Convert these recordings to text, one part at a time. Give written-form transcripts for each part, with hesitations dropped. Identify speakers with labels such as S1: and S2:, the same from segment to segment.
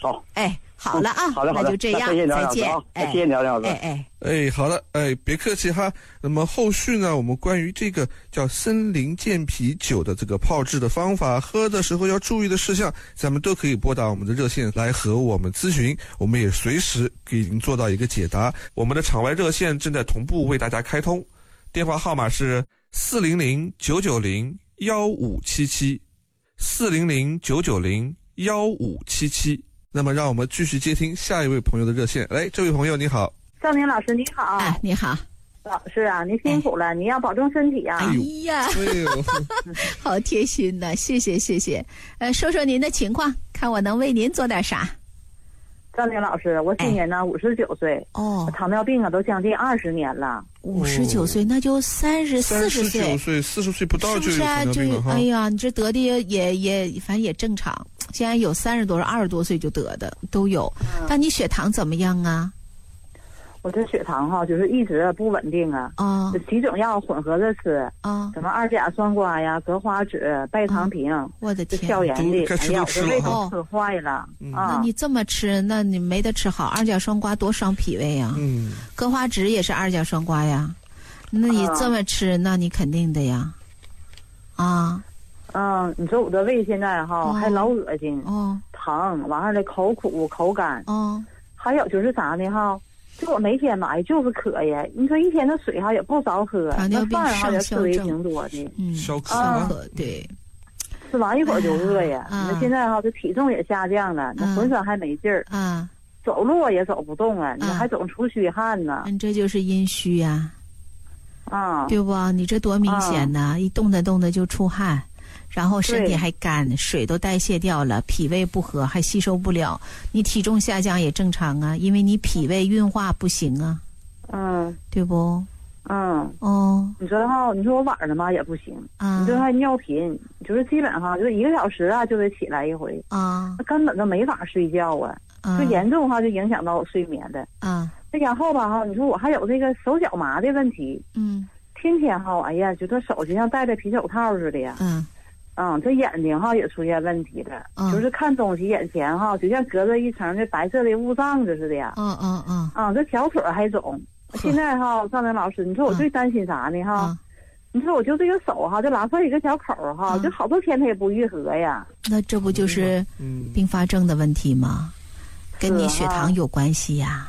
S1: 好。
S2: 哎，好了啊，
S1: 好的，
S2: 那就这样，再见。
S1: 谢谢梁老师。
S3: 好的，别客气哈。那么后续呢，我们关于这个叫森林健脾酒的这个泡制的方法，喝的时候要注意的事项，咱们都可以拨打我们的热线来和我们咨询，我们也随时给您做到一个解答。我们的场外热线正在同步为大家开通，电话号码是400-990-1577，400-990-1577。那么让我们继续接听下一位朋友的热线。这位朋友你好。
S4: 少年老师你好。
S2: 你好。
S4: 老师啊，您辛苦了，你要保重身体啊。
S2: 哎呀，好贴心呐，谢谢。说说您的情况，看我能为您做点啥。
S4: 少年老师，我今年呢59岁，糖尿病都将近20年了。
S2: 59岁，那就40岁
S3: ，40岁不到就有糖尿病了哈。
S2: 哎呀，你这得的也反正也正常。现在有30多、20多岁就得的都有。但你血糖怎么样啊？
S4: 我这血糖就是一直不稳定啊。就几种药混合着吃什么2甲双胍呀、格花酯、拜糖平，
S2: 我的天，
S4: 消炎的。哎呀，我这胃都吃坏了。
S2: 那你这么吃，那你没得吃好。2甲双胍多伤脾胃呀。格花酯也是2甲双胍呀。那你这么吃，那你肯定的呀。
S4: 你说我的胃现在还老恶心，疼，完了口苦口干，还有就是啥呢就我每天吧就是渴呀，你说一天的水也不少喝，那饭也吃的也挺多的，
S3: 消渴
S2: 对，
S4: 吃完一会儿就饿呀。那现在这体重也下降了，那浑身还没劲儿，走路也走不动啊，你还总出虚汗呢。
S2: 这就是阴虚呀，对不？你这多明显呐，一动的就出汗。然后身体还干，水都代谢掉了，脾胃不和还吸收不了，你体重下降也正常啊，因为你脾胃运化不行啊，对不？
S4: 你说你说我晚上嘛也不行，你说还尿频，就是基本上就是1个小时就得起来一回根本就没法睡觉啊，就严重就影响到我睡眠的再然后吧你说我还有这个手脚麻的问题，天天哎呀，觉得手就像戴着皮手套似的呀，这眼睛也出现问题了，就是看东西眼前就像隔着一层的白色的雾障子似的呀，这小腿还肿。现在少年老师，你说我最担心啥呢你说我就这个手就拉出一个小口就好多天它也不愈合呀。
S2: 那这不就是并发症的问题吗？跟你血糖有关系呀。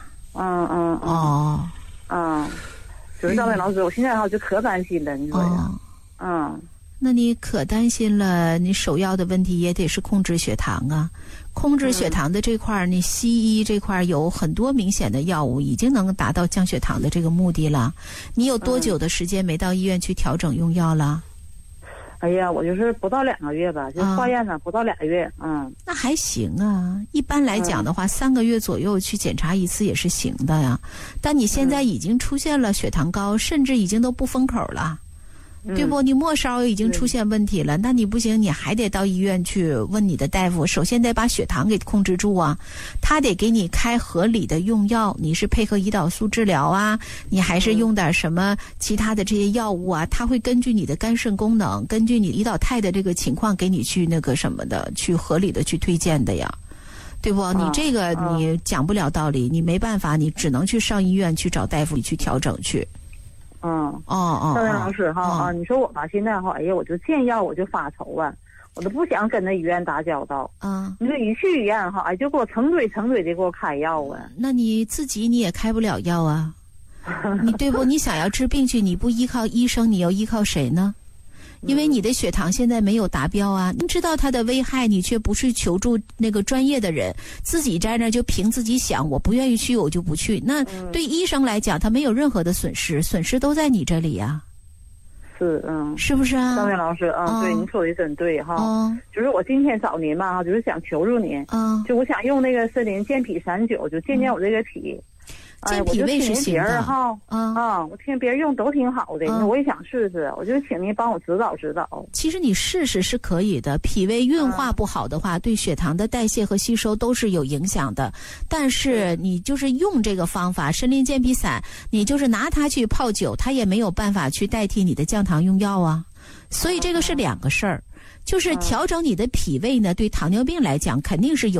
S4: 就是少年老师，我现在就可担心了，你说呀。
S2: 那你可担心了，你首要的问题也得是控制血糖啊。控制血糖的这块你西医这块有很多明显的药物已经能达到降血糖的这个目的了。你有多久的时间没到医院去调整用药了？
S4: 哎呀，我就是不到2个月吧，就化验了不到2个月。
S2: 那还行啊，一般来讲的话3个月左右去检查一次也是行的呀。但你现在已经出现了血糖高，甚至已经都不封口了，对不？你末梢已经出现问题了，那你不行，你还得到医院去问你的大夫，首先得把血糖给控制住啊，他得给你开合理的用药，你是配合胰岛素治疗啊，你还是用点什么其他的这些药物啊，他会根据你的肝肾功能，根据你胰岛肽的这个情况给你去那个什么的，去合理的去推荐的呀，对不？你这个你讲不了道理，你没办法，你只能去上医院去找大夫去调整去。
S4: 少年老师你说我吧现在哎呀，我就见药我就发愁啊，我都不想跟那医院打交道你说一去医院就给我成堆的给我开药啊。
S2: 那你自己你也开不了药啊你对不？你想要治病去，你不依靠医生，你又依靠谁呢？因为你的血糖现在没有达标啊，你知道它的危害，你却不去求助那个专业的人，自己在那就凭自己想，我不愿意去我就不去。那对医生来讲，他没有任何的损失，损失都在你这里呀。是不是啊？
S4: 少年老师对，您说的真对就是我今天找您吧就是想求助您就我想用那个森林健脾散酒，就健我这个脾。
S2: 健脾胃是行的
S4: 我听别人用都挺好的我也想试试，我就请您帮我指导指导。
S2: 其实你试试是可以的，脾胃运化不好的话对血糖的代谢和吸收都是有影响的，但是你就是用这个方法森林健脾散，你就是拿它去泡酒，它也没有办法去代替你的降糖用药啊，所以这个是2个事儿。就是调整你的脾胃呢，对糖尿病来讲肯定是有